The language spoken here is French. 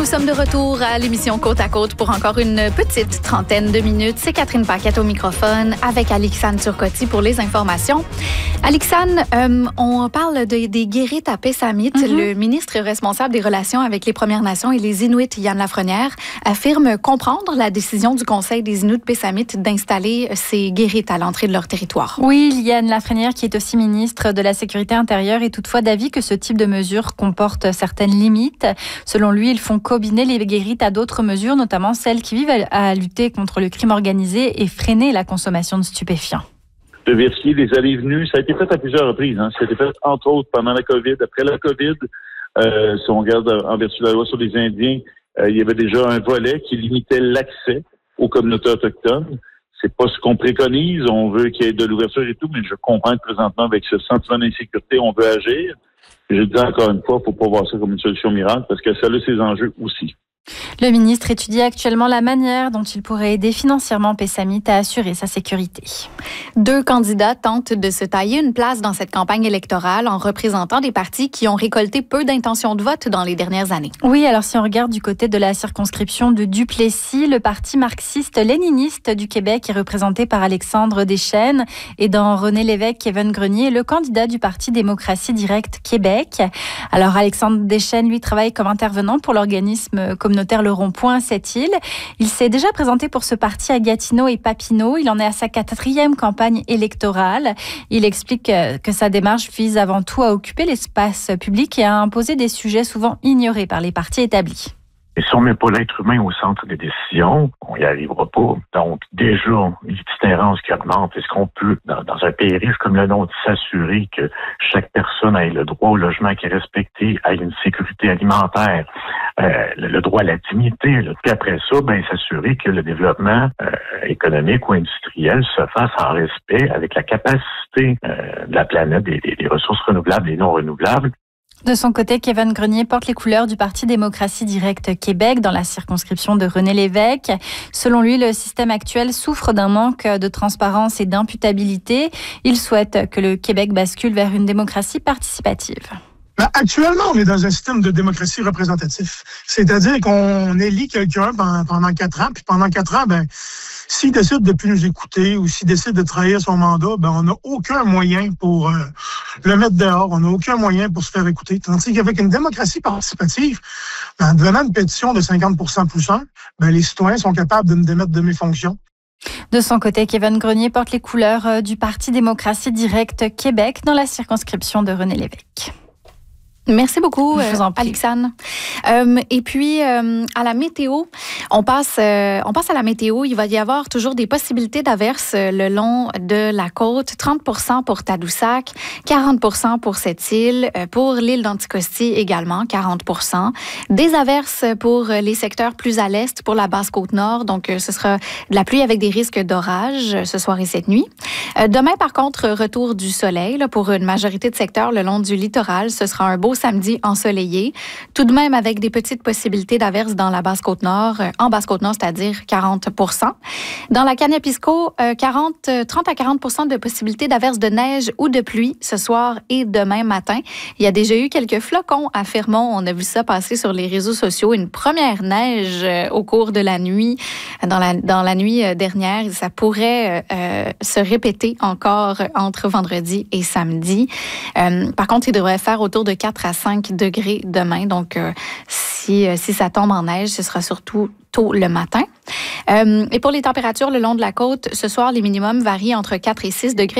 Nous sommes de retour à l'émission Côte à Côte pour encore une petite trentaine de minutes. C'est Catherine Paquette au microphone avec Alexandre Turcotte pour les informations. Alexandre, on parle des guérites à Pessamit. Le ministre responsable des relations avec les Premières Nations et les Inuits, Yann Lafrenière, affirme comprendre la décision du Conseil des Inuits Pessamit d'installer ces guérites à l'entrée de leur territoire. Oui, Yann Lafrenière, qui est aussi ministre de la Sécurité intérieure, est toutefois d'avis que ce type de mesures comporte certaines limites. Selon lui, ils font combiner les guérites à d'autres mesures, notamment celles qui visent à lutter contre le crime organisé et freiner la consommation de stupéfiants. De vérifier les allées et venues, ça a été fait à plusieurs reprises. Ça a été fait, entre autres, pendant la COVID. Après la COVID, si on regarde en vertu de la loi sur les Indiens, il y avait déjà un volet qui limitait l'accès aux communautés autochtones. C'est pas ce qu'on préconise. On veut qu'il y ait de l'ouverture et tout, mais je comprends que présentement, avec ce sentiment d'insécurité, on veut agir. Je dis encore une fois, il ne faut pas voir ça comme une solution miracle parce que ça a ses enjeux aussi. Le ministre étudie actuellement la manière dont il pourrait aider financièrement Pessamit à assurer sa sécurité. 2 candidats tentent de se tailler une place dans cette campagne électorale en représentant des partis qui ont récolté peu d'intentions de vote dans les dernières années. Oui, alors si on regarde du côté de la circonscription de Duplessis, le parti marxiste-léniniste du Québec est représenté par Alexandre Deschênes et dans René Lévesque, Kevin Grenier est le candidat du parti Démocratie Directe Québec. Alors Alexandre Deschênes, lui, travaille comme intervenant pour l'organisme communautaire Le Rond-Point à Sept-Îles. Il s'est déjà présenté pour ce parti à Gatineau et Papineau. Il en est à sa 4e campagne électorale. Il explique que sa démarche vise avant tout à occuper l'espace public et à imposer des sujets souvent ignorés par les partis établis. Et si on ne met pas l'être humain au centre des décisions, on n'y arrivera pas. Donc, déjà, l'itinérance qui augmente. Est-ce qu'on peut, dans un pays riche comme le nôtre, s'assurer que chaque personne ait le droit au logement qui est respecté, ait une sécurité alimentaire, le droit à la dignité, là. Puis après ça, s'assurer que le développement économique ou industriel se fasse en respect avec la capacité de la planète, des ressources renouvelables et non renouvelables. De son côté, Kevin Grenier porte les couleurs du Parti Démocratie Directe Québec dans la circonscription de René Lévesque. Selon lui, le système actuel souffre d'un manque de transparence et d'imputabilité. Il souhaite que le Québec bascule vers une démocratie participative. Actuellement, on est dans un système de démocratie représentative. C'est-à-dire qu'on élit quelqu'un pendant 4 ans, puis pendant 4 ans, s'il décide de plus nous écouter ou s'il décide de trahir son mandat, on n'a aucun moyen pour le mettre dehors. On n'a aucun moyen pour se faire écouter. Tandis qu'avec une démocratie participative, en devenant une pétition de 50% plus 1, les citoyens sont capables de me démettre de mes fonctions. De son côté, Kevin Grenier porte les couleurs du Parti Démocratie Directe Québec dans la circonscription de René Lévesque. Merci beaucoup, Alexandre. Et puis, à la météo, on passe à la météo. Il va y avoir toujours des possibilités d'averses le long de la côte. 30% pour Tadoussac, 40% pour Sept-Îles, pour l'île d'Anticosti également, 40%. Des averses pour les secteurs plus à l'est, pour la Basse-Côte-Nord. Donc, ce sera de la pluie avec des risques d'orage ce soir et cette nuit. Demain, par contre, retour du soleil là, pour une majorité de secteurs le long du littoral. Ce sera un beau samedi ensoleillé, tout de même avec des petites possibilités d'averses dans la Basse-Côte-Nord, en Basse-Côte-Nord, c'est-à-dire 40%. Dans la Kanepisko, 30 à 40% de possibilités d'averses de neige ou de pluie ce soir et demain matin. Il y a déjà eu quelques flocons à Fermont. On a vu ça passer sur les réseaux sociaux. Une première neige au cours de la nuit, dans la nuit dernière. Ça pourrait se répéter encore entre vendredi et samedi. Par contre, il devrait faire autour de 4 à 5 degrés demain. Donc, si ça tombe en neige, ce sera surtout tôt le matin. Et pour les températures le long de la côte, ce soir, les minimums varient entre 4 et 6 degrés.